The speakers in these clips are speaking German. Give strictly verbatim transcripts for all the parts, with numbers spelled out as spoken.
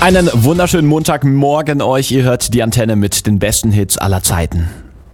Einen wunderschönen Montagmorgen euch. Ihr hört die Antenne mit den besten Hits aller Zeiten.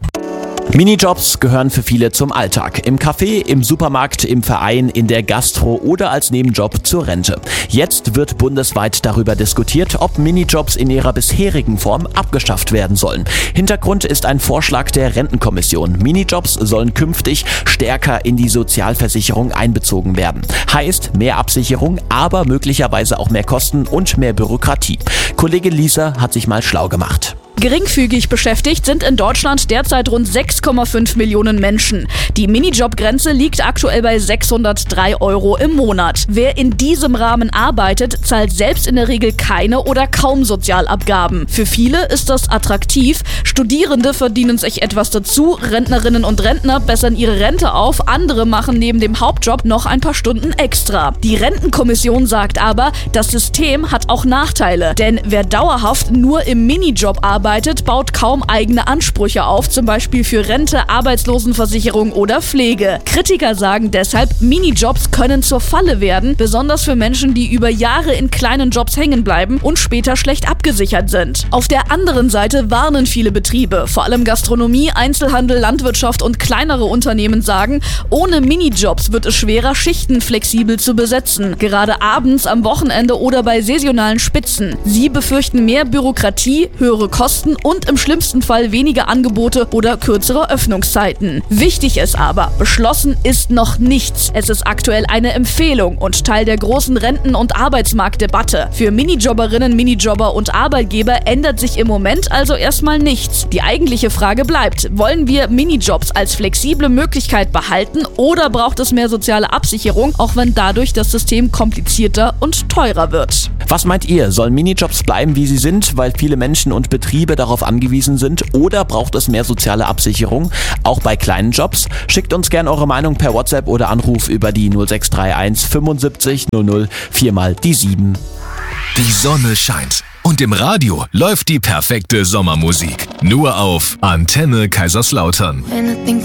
Minijobs gehören für viele zum Alltag. Im Café, im Supermarkt, im Verein, in der Gastro oder als Nebenjob zur Rente. Jetzt wird bundesweit darüber diskutiert, ob Minijobs in ihrer bisherigen Form abgeschafft werden sollen. Hintergrund ist ein Vorschlag der Rentenkommission. Minijobs sollen künftig stärker in die Sozialversicherung einbezogen werden. Heißt mehr Absicherung, aber möglicherweise auch mehr Kosten und mehr Bürokratie. Kollege Lisa hat sich mal schlau gemacht. Geringfügig beschäftigt sind in Deutschland derzeit rund sechs Komma fünf Millionen Menschen. Die Minijob-Grenze liegt aktuell bei sechshundertdrei Euro im Monat. Wer in diesem Rahmen arbeitet, zahlt selbst in der Regel keine oder kaum Sozialabgaben. Für viele ist das attraktiv. Studierende verdienen sich etwas dazu, Rentnerinnen und Rentner bessern ihre Rente auf, andere machen neben dem Hauptjob noch ein paar Stunden extra. Die Rentenkommission sagt aber, das System hat auch Nachteile. Denn wer dauerhaft nur im Minijob arbeitet, baut kaum eigene Ansprüche auf, zum Beispiel für Rente, Arbeitslosenversicherung oder Pflege. Kritiker sagen deshalb, Minijobs können zur Falle werden, besonders für Menschen, die über Jahre in kleinen Jobs hängen bleiben und später schlecht abgesichert sind. Auf der anderen Seite warnen viele Betriebe, vor allem Gastronomie, Einzelhandel, Landwirtschaft und kleinere Unternehmen sagen, ohne Minijobs wird es schwerer, Schichten flexibel zu besetzen, gerade abends, am Wochenende oder bei saisonalen Spitzen. Sie befürchten mehr Bürokratie, höhere Kosten und im schlimmsten Fall weniger Angebote oder kürzere Öffnungszeiten. Wichtig ist aber, beschlossen ist noch nichts. Es ist aktuell eine Empfehlung und Teil der großen Renten- und Arbeitsmarktdebatte. Für Minijobberinnen, Minijobber und Arbeitgeber ändert sich im Moment also erstmal nichts. Die eigentliche Frage bleibt, wollen wir Minijobs als flexible Möglichkeit behalten oder braucht es mehr soziale Absicherung, auch wenn dadurch das System komplizierter und teurer wird? Was meint ihr? Sollen Minijobs bleiben, wie sie sind, weil viele Menschen und Betriebe darauf angewiesen sind, oder braucht es mehr soziale Absicherung, auch bei kleinen Jobs? Schickt uns gerne eure Meinung per WhatsApp oder Anruf über die null sechs drei eins fünfundsiebzig null null vier mal die sieben. Die Sonne scheint und im Radio läuft die perfekte Sommermusik. Nur auf Antenne Kaiserslautern.